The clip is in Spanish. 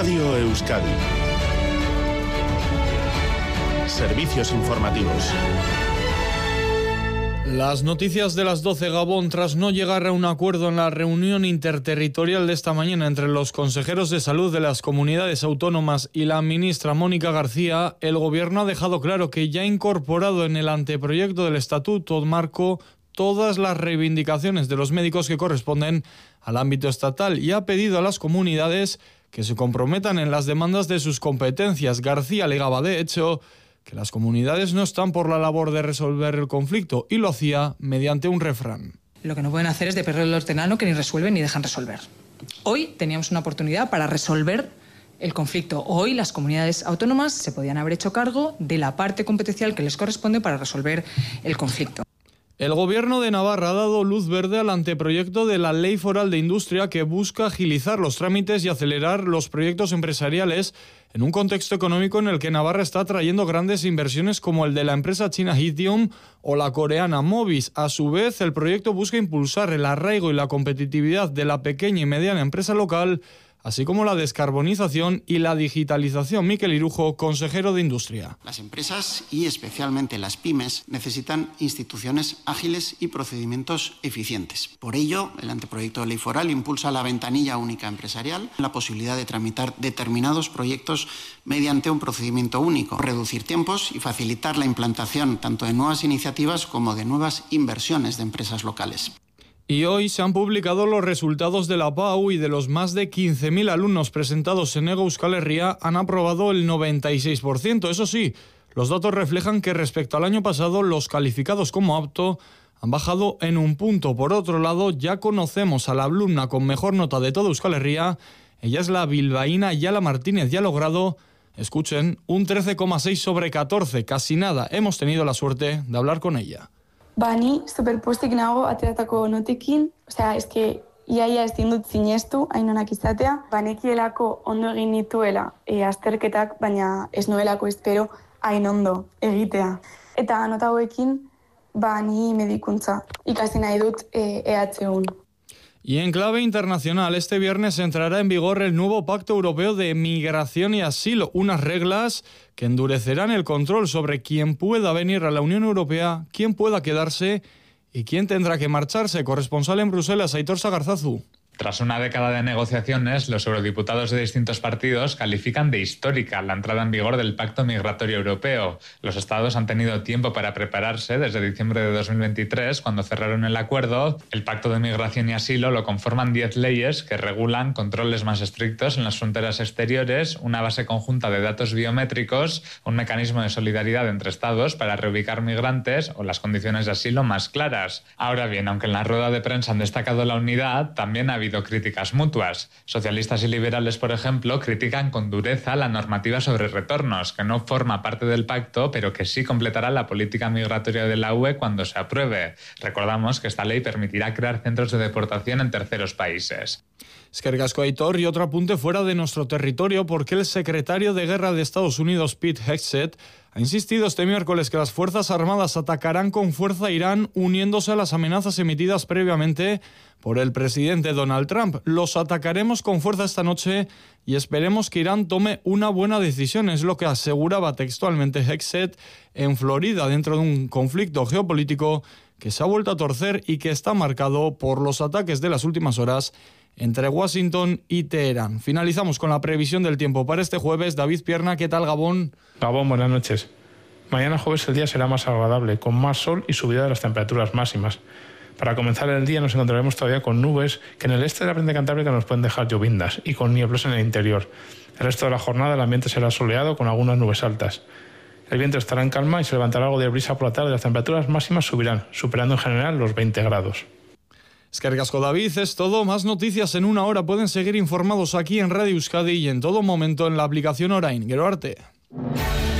Radio Euskadi. Servicios informativos. Las noticias de las 12. Gabón. Tras no llegar a un acuerdo en la reunión interterritorial de esta mañana entre los consejeros de salud de las comunidades autónomas y la ministra Mónica García, el Gobierno ha dejado claro que ya ha incorporado en el anteproyecto del Estatuto Marco todas las reivindicaciones de los médicos que corresponden al ámbito estatal y ha pedido a las comunidades que se comprometan en las demandas de sus competencias. García alegaba, de hecho, que las comunidades no están por la labor de resolver el conflicto y lo hacía mediante un refrán. Lo que no pueden hacer es de perro el hortelano que ni resuelven ni dejan resolver. Hoy teníamos una oportunidad para resolver el conflicto. Hoy las comunidades autónomas se podían haber hecho cargo de la parte competencial que les corresponde para resolver el conflicto. El Gobierno de Navarra ha dado luz verde al anteproyecto de la Ley Foral de Industria que busca agilizar los trámites y acelerar los proyectos empresariales en un contexto económico en el que Navarra está atrayendo grandes inversiones como el de la empresa china Hitium o la coreana Movis. A su vez, el proyecto busca impulsar el arraigo y la competitividad de la pequeña y mediana empresa local, así como la descarbonización y la digitalización. Miquel Irujo, consejero de Industria. Las empresas y especialmente las pymes necesitan instituciones ágiles y procedimientos eficientes. Por ello, el anteproyecto de ley foral impulsa la ventanilla única empresarial, la posibilidad de tramitar determinados proyectos mediante un procedimiento único, reducir tiempos y facilitar la implantación tanto de nuevas iniciativas como de nuevas inversiones de empresas locales. Y hoy se han publicado los resultados de la PAU y de los más de 15.000 alumnos presentados en Ego Euskal Herria han aprobado el 96%. Eso sí, los datos reflejan que respecto al año pasado los calificados como apto han bajado en un punto. Por otro lado, ya conocemos a la alumna con mejor nota de toda Euskal Herria. Ella es la bilbaína Yala Martínez y ha logrado, escuchen, un 13,6 sobre 14, casi nada. Hemos tenido la suerte de hablar con ella. Ni superpostik nago ateratako notekin, eske iaia ezin dut sinestu Ainonak izatea. Banekielako ondo egin nituela azterketak, baina ez nuelako espero hain ondo egitea. Eta nota hauekin ni medikuntza ikasi nahi dut EH1. Y en clave internacional, este viernes entrará en vigor el nuevo Pacto Europeo de Migración y Asilo, unas reglas que endurecerán el control sobre quién pueda venir a la Unión Europea, quién pueda quedarse y quién tendrá que marcharse. Corresponsal en Bruselas, Aitor Sagarzazu. Tras una década de negociaciones, los eurodiputados de distintos partidos califican de histórica la entrada en vigor del Pacto Migratorio Europeo. Los estados han tenido tiempo para prepararse desde diciembre de 2023, cuando cerraron el acuerdo. El Pacto de Migración y Asilo lo conforman 10 leyes que regulan controles más estrictos en las fronteras exteriores, una base conjunta de datos biométricos, un mecanismo de solidaridad entre estados para reubicar migrantes o las condiciones de asilo más claras. Ahora bien, aunque en la rueda de prensa han destacado la unidad, también ha habido críticas mutuas. Socialistas y liberales, por ejemplo, critican con dureza la normativa sobre retornos, que no forma parte del pacto, pero que sí completará la política migratoria de la UE cuando se apruebe. Recordamos que esta ley permitirá crear centros de deportación en terceros países. Eskerrik asko, Aitor. Y otro apunte fuera de nuestro territorio, porque el secretario de Guerra de Estados Unidos, Pete Hegseth, ha insistido este miércoles que las Fuerzas Armadas atacarán con fuerza a Irán, uniéndose a las amenazas emitidas previamente por el presidente Donald Trump. Los atacaremos con fuerza esta noche y esperemos que Irán tome una buena decisión, es lo que aseguraba textualmente Hegseth en Florida, dentro de un conflicto geopolítico que se ha vuelto a torcer y que está marcado por los ataques de las últimas horas entre Washington y Teherán. Finalizamos con la previsión del tiempo para este jueves. David Pierna, ¿qué tal, Gabón? Gabón, buenas noches. Mañana jueves el día será más agradable, con más sol y subida de las temperaturas máximas. Para comenzar el día nos encontraremos todavía con nubes que en el este de la Pendiente Cantábrica nos pueden dejar llovindas y con nieblos en el interior. El resto de la jornada el ambiente será soleado con algunas nubes altas. El viento estará en calma y se levantará algo de brisa por la tarde. Las temperaturas máximas subirán, superando en general los 20 grados. Eskerrik asko, David. Es todo. Más noticias en una hora. Pueden seguir informados aquí en Radio Euskadi y en todo momento en la aplicación Orain. Gero arte.